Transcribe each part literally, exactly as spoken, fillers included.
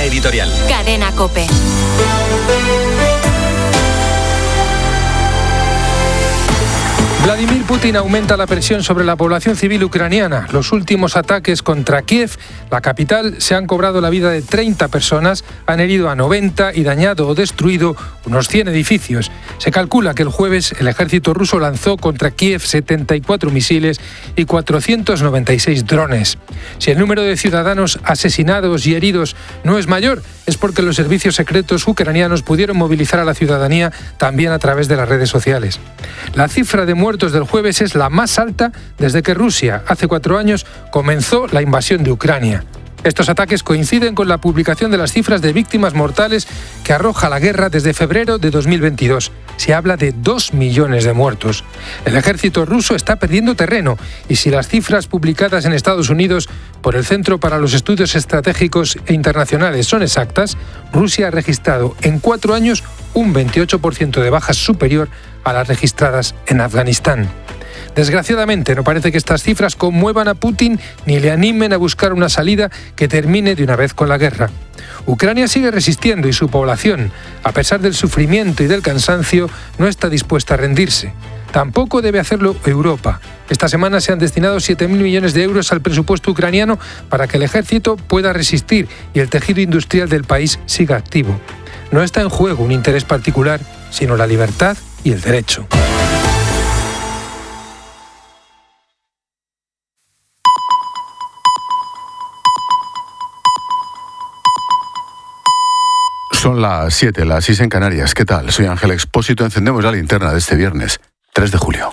editorial. Cadena COPE. Vladimir Putin aumenta la presión sobre la población civil ucraniana. Los últimos ataques contra Kiev, la capital, se han cobrado la vida de treinta personas, han herido a noventa y dañado o destruido unos cien edificios. Se calcula que el jueves el ejército ruso lanzó contra Kiev setenta y cuatro misiles y cuatrocientos noventa y seis drones. Si el número de ciudadanos asesinados y heridos no es mayor, es porque los servicios secretos ucranianos pudieron movilizar a la ciudadanía también a través de las redes sociales. La cifra de muertos del jueves es la más alta desde que Rusia, hace cuatro años, comenzó la invasión de Ucrania. Estos ataques coinciden con la publicación de las cifras de víctimas mortales que arroja la guerra desde febrero de dos mil veintidós. Se habla de dos millones de muertos. El ejército ruso está perdiendo terreno y si las cifras publicadas en Estados Unidos por el Centro para los Estudios Estratégicos e Internacionales son exactas, Rusia ha registrado en cuatro años un veintiocho por ciento de bajas superior a las registradas en Afganistán. Desgraciadamente, no parece que estas cifras conmuevan a Putin ni le animen a buscar una salida que termine de una vez con la guerra. Ucrania sigue resistiendo y su población, a pesar del sufrimiento y del cansancio, no está dispuesta a rendirse. Tampoco debe hacerlo Europa. Esta semana se han destinado siete mil millones de euros al presupuesto ucraniano para que el ejército pueda resistir y el tejido industrial del país siga activo. No está en juego un interés particular, sino la libertad y el derecho. Son las siete, las seis en Canarias. ¿Qué tal? Soy Ángel Expósito. Encendemos la linterna de este viernes, tres de julio.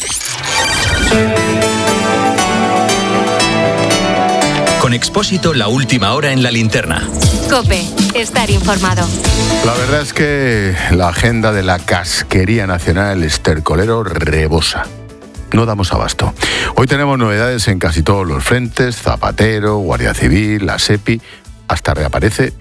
Con Expósito, la última hora en la linterna. COPE, estar informado. La verdad es que la agenda de la casquería nacional estercolero rebosa. No damos abasto. Hoy tenemos novedades en casi todos los frentes: Zapatero, Guardia Civil, la SEPI, hasta reaparece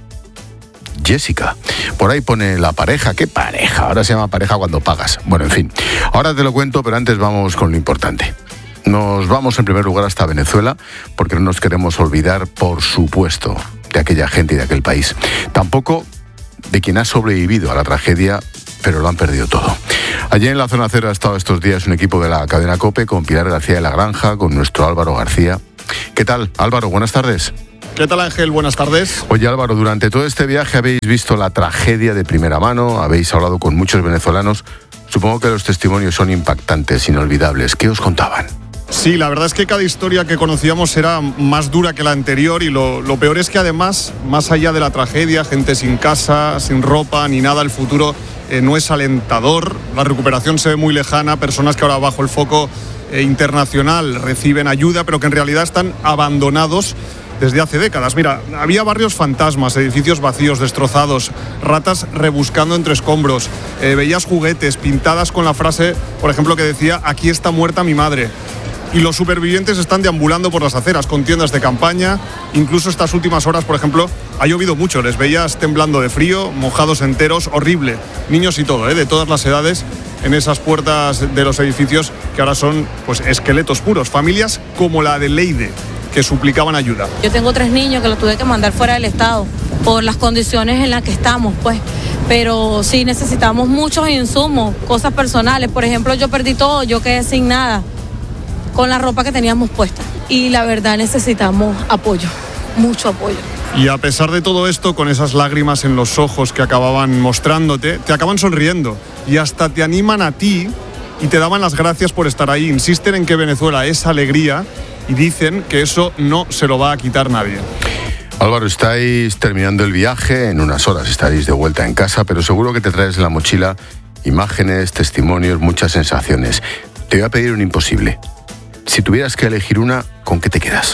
Jessica. Por ahí pone la pareja. ¿Qué pareja? Ahora se llama pareja cuando pagas. Bueno, en fin. Ahora te lo cuento, pero antes vamos con lo importante. Nos vamos en primer lugar hasta Venezuela, porque no nos queremos olvidar, por supuesto, de aquella gente y de aquel país. Tampoco de quien ha sobrevivido a la tragedia, pero lo han perdido todo. Allí en la zona cero ha estado estos días un equipo de la cadena COPE con Pilar García de la Granja, con nuestro Álvaro García. ¿Qué tal, Álvaro? Buenas tardes. ¿Qué tal, Ángel? Buenas tardes. Oye, Álvaro, durante todo este viaje habéis visto la tragedia de primera mano, habéis hablado con muchos venezolanos. Supongo que los testimonios son impactantes, inolvidables. ¿Qué os contaban? Sí, la verdad es que cada historia que conocíamos era más dura que la anterior y lo, lo peor es que además, más allá de la tragedia, gente sin casa, sin ropa, ni nada, el futuro eh, no es alentador. La recuperación se ve muy lejana, personas que ahora bajo el foco eh, internacional reciben ayuda, pero que en realidad están abandonados desde hace décadas. Mira, había barrios fantasmas, edificios vacíos, destrozados, ratas rebuscando entre escombros, eh, veías juguetes pintadas con la frase, por ejemplo, que decía: aquí está muerta mi madre. Y los supervivientes están deambulando por las aceras con tiendas de campaña. Incluso estas últimas horas, por ejemplo, ha llovido mucho, les veías temblando de frío, mojados enteros, horrible. Niños y todo, ¿eh? De todas las edades, en esas puertas de los edificios que ahora son pues esqueletos puros. Familias como la de Leide, que suplicaban ayuda. Yo tengo tres niños que los tuve que mandar fuera del estado por las condiciones en las que estamos, pues. Pero sí necesitamos muchos insumos, cosas personales. Por ejemplo, yo perdí todo, yo quedé sin nada, con la ropa que teníamos puesta. Y la verdad necesitamos apoyo, mucho apoyo. Y a pesar de todo esto, con esas lágrimas en los ojos que acababan mostrándote, te acaban sonriendo y hasta te animan a ti y te daban las gracias por estar ahí. Insisten en que Venezuela es alegría y dicen que eso no se lo va a quitar nadie. Álvaro, estáis terminando el viaje, en unas horas estaréis de vuelta en casa, pero seguro que te traes en la mochila imágenes, testimonios, muchas sensaciones. Te voy a pedir un imposible. Si tuvieras que elegir una, ¿con qué te quedas?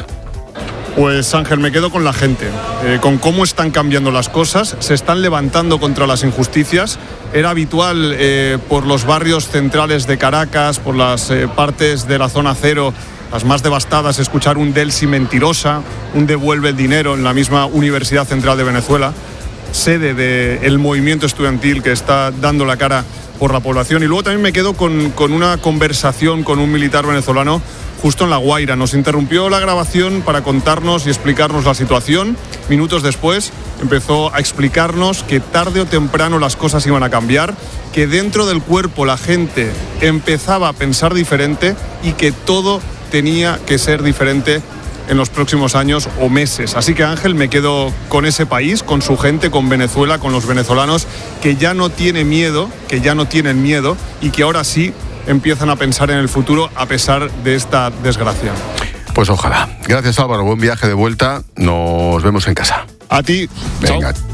Pues, Ángel, me quedo con la gente, eh, con cómo están cambiando las cosas, se están levantando contra las injusticias. Era habitual eh, por los barrios centrales de Caracas, por las eh, partes de la zona cero, las más devastadas, escuchar un Delsi mentirosa, un devuelve el dinero en la misma Universidad Central de Venezuela, sede del movimiento estudiantil que está dando la cara por la población. Y luego también me quedo con, con una conversación con un militar venezolano justo en La Guaira. Nos interrumpió la grabación para contarnos y explicarnos la situación minutos después empezó a explicarnos que tarde o temprano las cosas iban a cambiar, que dentro del cuerpo la gente empezaba a pensar diferente y que todo tenía que ser diferente en los próximos años o meses. Así que, Ángel, me quedo con ese país, con su gente, con Venezuela, con los venezolanos, que ya no tiene miedo, que ya no tienen miedo y que ahora sí empiezan a pensar en el futuro a pesar de esta desgracia. Pues ojalá. Gracias, Álvaro. Buen viaje de vuelta. Nos vemos en casa. A ti. Venga. Chao.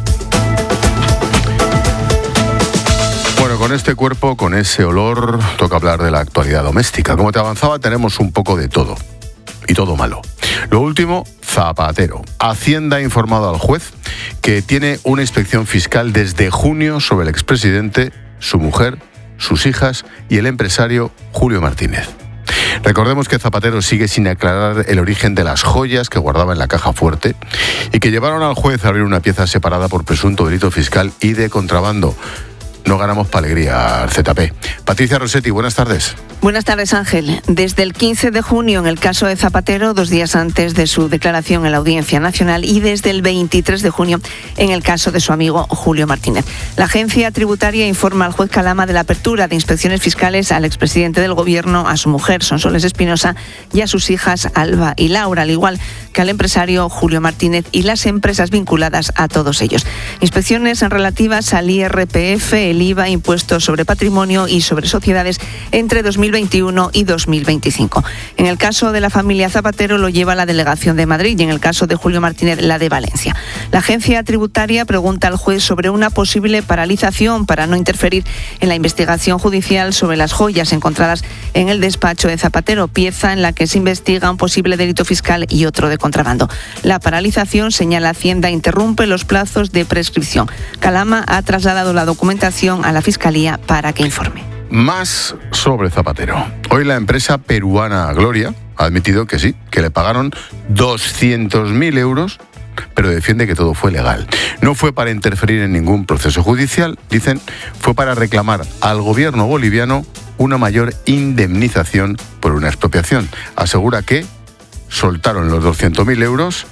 Bueno, con este cuerpo, con ese olor, toca hablar de la actualidad doméstica. Como te avanzaba, tenemos un poco de todo. Y todo malo. Lo último, Zapatero. Hacienda ha informado al juez que tiene una inspección fiscal desde junio sobre el expresidente, su mujer, sus hijas y el empresario Julio Martínez. Recordemos que Zapatero sigue sin aclarar el origen de las joyas que guardaba en la caja fuerte y que llevaron al juez a abrir una pieza separada por presunto delito fiscal y de contrabando. No ganamos pa' alegría, Z P. Patricia Rossetti, buenas tardes. Buenas tardes, Ángel. Desde el quince de junio en el caso de Zapatero, dos días antes de su declaración en la Audiencia Nacional, y desde el veintitrés de junio en el caso de su amigo Julio Martínez. La agencia tributaria informa al juez Calama de la apertura de inspecciones fiscales al expresidente del Gobierno, a su mujer, Sonsoles Espinosa, y a sus hijas, Alba y Laura, al igual que al empresario Julio Martínez y las empresas vinculadas a todos ellos. Inspecciones relativas al I R P F, el I V A, impuestos sobre patrimonio y sobre sociedades entre dos mil veintiuno y dos mil veinticinco. En el caso de la familia Zapatero lo lleva la delegación de Madrid y en el caso de Julio Martínez la de Valencia. La agencia tributaria pregunta al juez sobre una posible paralización para no interferir en la investigación judicial sobre las joyas encontradas en el despacho de Zapatero, pieza en la que se investiga un posible delito fiscal y otro de contrabando. La paralización, señala Hacienda, interrumpe los plazos de prescripción. Calama ha trasladado la documentación a la Fiscalía para que informe. Más sobre Zapatero. Hoy la empresa peruana Gloria ha admitido que sí, que le pagaron doscientos mil euros, pero defiende que todo fue legal. No fue para interferir en ningún proceso judicial, dicen, fue para reclamar al gobierno boliviano una mayor indemnización por una expropiación. Asegura que soltaron los doscientos mil euros,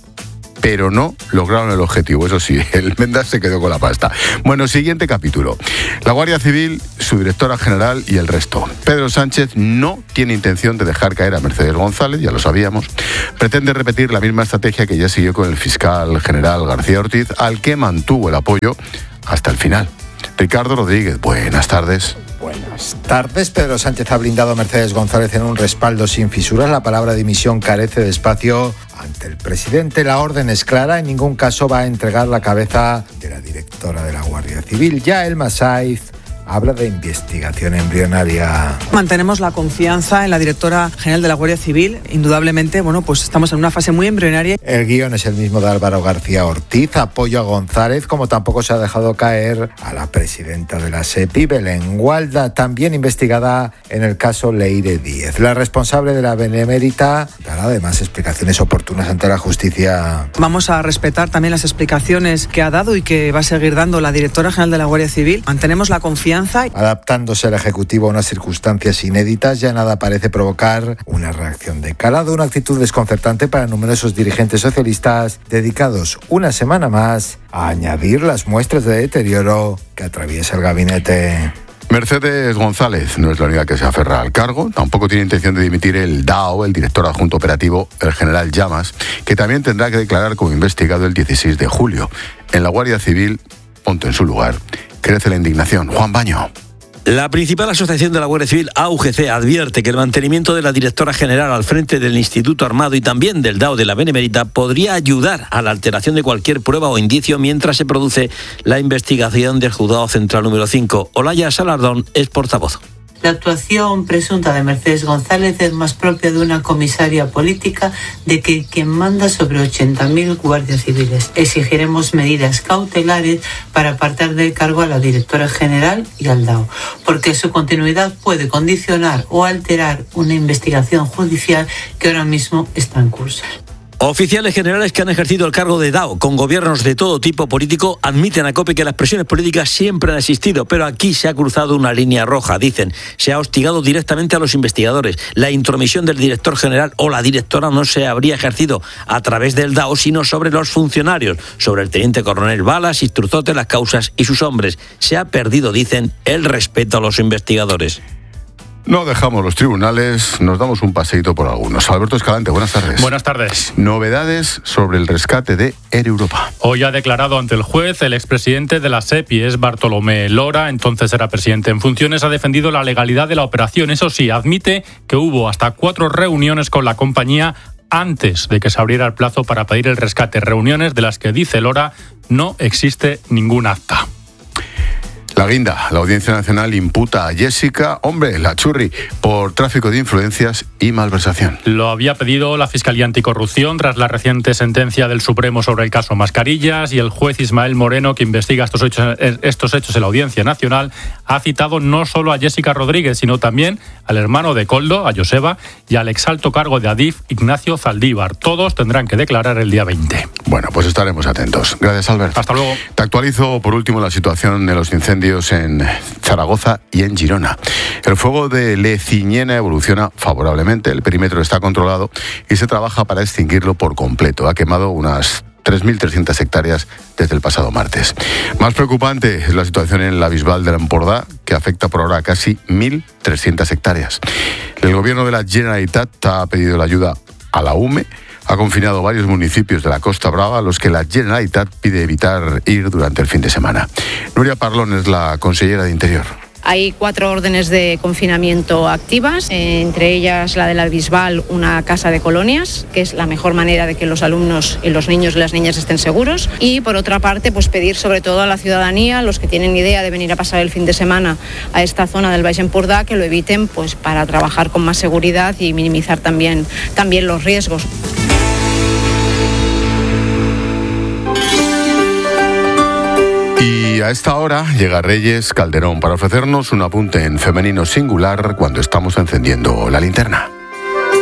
pero no lograron el objetivo. Eso sí, el Mendas se quedó con la pasta. Bueno, siguiente capítulo. La Guardia Civil, su directora general y el resto. Pedro Sánchez no tiene intención de dejar caer a Mercedes González, ya lo sabíamos. Pretende repetir la misma estrategia que ya siguió con el fiscal general García Ortiz, al que mantuvo el apoyo hasta el final. Ricardo Rodríguez, buenas tardes. Buenas tardes. Pedro Sánchez ha blindado a Mercedes González en un respaldo sin fisuras. La palabra dimisión carece de espacio ante el presidente. La orden es clara. En ningún caso va a entregar la cabeza de la directora de la Guardia Civil. Ya el Masaiz habla de investigación embrionaria. Mantenemos la confianza en la directora general de la Guardia Civil. Indudablemente, bueno, pues estamos en una fase muy embrionaria. El guión es el mismo de Álvaro García Ortiz. Apoyo a González, como tampoco se ha dejado caer a la presidenta de la SEPI, Belén Gualda, también investigada en el caso Leire Díez. La responsable de la Benemérita dará además explicaciones oportunas ante la justicia. Vamos a respetar también las explicaciones que ha dado y que va a seguir dando la directora general de la Guardia Civil. Mantenemos la confianza. Adaptándose el Ejecutivo a unas circunstancias inéditas, ya nada parece provocar una reacción de calado, una actitud desconcertante para numerosos dirigentes socialistas dedicados una semana más a añadir las muestras de deterioro que atraviesa el gabinete. Mercedes González no es la única que se aferra al cargo, tampoco tiene intención de dimitir el D A O, el director adjunto operativo, el general Llamas, que también tendrá que declarar como investigado el dieciséis de julio. En la Guardia Civil, ponte en su lugar, crece la indignación. Juan Baño. La principal asociación de la Guardia Civil, A U G C, advierte que el mantenimiento de la directora general al frente del Instituto Armado y también del D A O de la Benemérita podría ayudar a la alteración de cualquier prueba o indicio mientras se produce la investigación del Juzgado Central número cinco. Olaya Salardón es portavoz. La actuación presunta de Mercedes González es más propia de una comisaria política de que quien manda sobre ochenta mil guardias civiles. Exigiremos medidas cautelares para apartar del cargo a la directora general y al D A O, porque su continuidad puede condicionar o alterar una investigación judicial que ahora mismo está en curso. Oficiales generales que han ejercido el cargo de D A O con gobiernos de todo tipo político admiten a COPE que las presiones políticas siempre han existido, pero aquí se ha cruzado una línea roja, dicen. Se ha hostigado directamente a los investigadores. La intromisión del director general o la directora no se habría ejercido a través del D A O, sino sobre los funcionarios, sobre el teniente coronel Balas, Istruzzote, las causas y sus hombres. Se ha perdido, dicen, el respeto a los investigadores. No dejamos los tribunales, nos damos un paseíto por algunos. Alberto Escalante, buenas tardes. Buenas tardes. Novedades sobre el rescate de Air Europa. Hoy ha declarado ante el juez el expresidente de la SEPI, es Bartolomé Lora, entonces era presidente en funciones, ha defendido la legalidad de la operación. Eso sí, admite que hubo hasta cuatro reuniones con la compañía antes de que se abriera el plazo para pedir el rescate. Reuniones de las que, dice Lora, no existe ningún acta. La guinda, la Audiencia Nacional imputa a Jessica, hombre, la churri, por tráfico de influencias y malversación. Lo había pedido la Fiscalía Anticorrupción tras la reciente sentencia del Supremo sobre el caso Mascarillas, y el juez Ismael Moreno, que investiga estos hechos, estos hechos en la Audiencia Nacional, ha citado no solo a Jessica Rodríguez, sino también al hermano de Koldo, a Joseba, y al exalto cargo de Adif, Ignacio Zaldívar. Todos tendrán que declarar el día veinte. Bueno, pues estaremos atentos. Gracias, Alberto. Hasta luego. Te actualizo, por último, la situación de los incendios en Zaragoza y en Girona. El fuego de Leciñena evoluciona favorablemente, el perímetro está controlado y se trabaja para extinguirlo por completo. Ha quemado unas tres mil trescientas hectáreas desde el pasado martes. Más preocupante es la situación en la Bisbal de la Empordà, que afecta por ahora a casi mil trescientas hectáreas. El gobierno de la Generalitat ha pedido la ayuda a la U M E, ha confinado varios municipios de la Costa Brava a los que la Generalitat pide evitar ir durante el fin de semana. Nuria Parlón es la consellera de Interior. Hay cuatro órdenes de confinamiento activas, entre ellas la de la Bisbal, una casa de colonias, que es la mejor manera de que los alumnos y los niños y las niñas estén seguros. Y por otra parte, pues pedir sobre todo a la ciudadanía, los que tienen idea de venir a pasar el fin de semana a esta zona del Baix Empordà, que lo eviten, pues para trabajar con más seguridad y minimizar también, también los riesgos. Y a esta hora llega Reyes Calderón para ofrecernos un apunte en femenino singular cuando estamos encendiendo la linterna.